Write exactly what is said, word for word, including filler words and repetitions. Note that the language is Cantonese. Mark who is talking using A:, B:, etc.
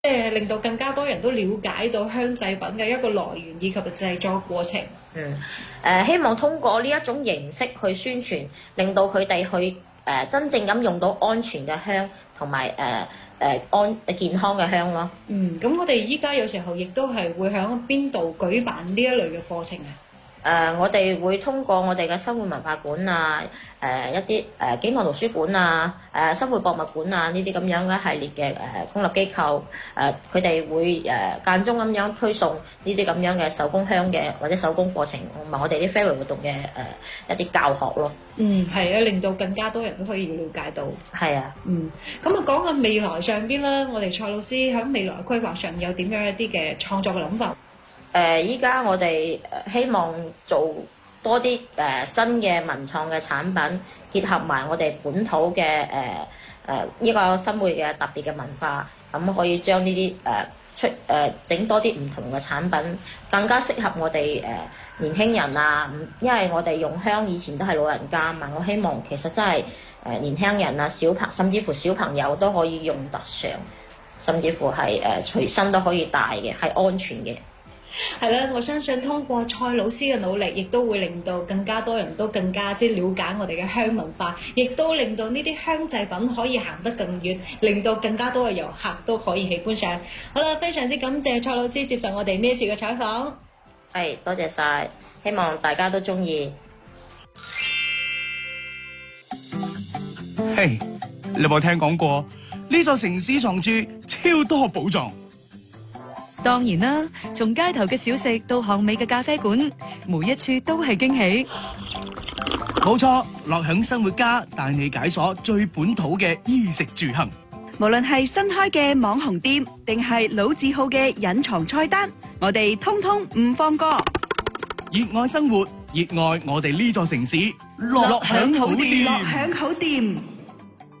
A: 即係令到更加多人都了解到香製品嘅一個來源以及製作過程。
B: 嗯，誒、呃、希望通過呢一種形式去宣傳，令到佢哋去誒、呃、真正咁用到安全嘅香，同埋誒誒安健康嘅香咯。
A: 嗯，咁我哋依家有時候亦都係會喺邊度舉辦呢一類嘅課程啊？
B: 誒、呃，我哋會通過我哋嘅生活文化館啊，誒、呃、一啲誒景泰圖書館啊，誒、呃、生活博物館啊呢啲咁樣嘅系列嘅誒、呃、公立機構，誒佢哋會誒、呃、間中咁樣推送呢啲咁樣嘅手工香嘅或者手工課程，同埋我哋啲 fairy 活動嘅誒、呃、一啲教學咯。
A: 嗯，係啊，令到更加多人都可以了解到。
B: 係啊。
A: 嗯，咁啊講緊未來上邊啦，我哋蔡老師喺未來規劃上有點樣一啲嘅創作嘅諗法？
B: 誒依家我哋希望做多啲誒、呃、新嘅文創嘅產品，結合埋我哋本土嘅誒誒呢個新會嘅特別嘅文化，咁、嗯、可以將呢啲誒出誒整、呃、多啲唔同嘅產品，更加適合我哋誒、呃、年輕人啊！因為我哋用香以前都係老人家嘛，我希望其實真係誒、呃、年輕人啊、小朋甚至乎小朋友都可以用得上，甚至乎係誒、呃、隨身都可以帶嘅，係安全嘅。
A: 係啦，我相信通過蔡老師嘅努力，亦都會令到更加多人都更加之了解我哋嘅香文化，亦都令到呢啲香製品可以行得更遠，令到更加多嘅遊客都可以喜歡上。好啦，非常之感謝蔡老師接受我哋呢一次嘅採訪。
B: 係，多謝晒，希望大家都中意。
C: 嘿，你有冇聽講過呢座城市藏住超多寶藏？
D: 當然啦，從街頭嘅小食到巷尾嘅咖啡館，每一處都係驚喜。
C: 冇錯，樂享生活家帶你解鎖最本土嘅衣食住行。
D: 無論係新開嘅網紅店，定係老字號嘅隱藏菜單，我哋通通唔放過。
C: 熱愛生活，熱愛我哋呢座城市，樂享好店。
D: 樂享好店。